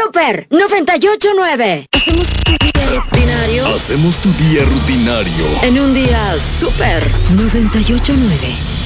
Super 98.9. Hacemos tu día rutinario. Hacemos tu día rutinario En un día Super 98.9.